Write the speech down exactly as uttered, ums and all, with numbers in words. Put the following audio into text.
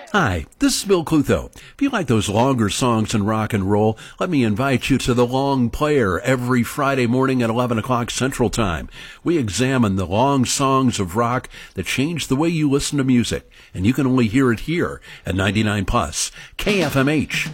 Hi, this is Bill Clutho. If you like those longer songs in rock and roll, let me invite you to The Long Player every Friday morning at eleven o'clock Central Time. We examine the long songs of rock that change the way you listen to music, and you can only hear it here at ninety-nine plus K F M H.